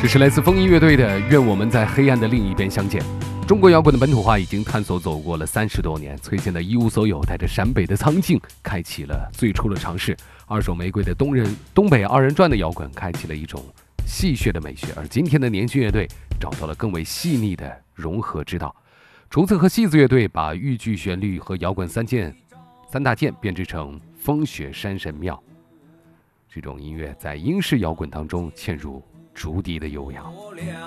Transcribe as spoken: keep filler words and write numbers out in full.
这是来自风音乐队的《愿我们在黑暗的另一边相见》。中国摇滚的本土化已经探索走过了三十多年，崔健的一无所有带着陕北的苍劲，开启了最初的尝试。二手玫瑰的东人东北二人转的摇滚，开启了一种戏谑的美学。而今天的年轻乐队找到了更为细腻的融合之道。竹子和戏子乐队把豫剧旋律和摇滚三件三大件编织成风雪山神庙。这种音乐在英式摇滚当中嵌入竹笛的悠扬。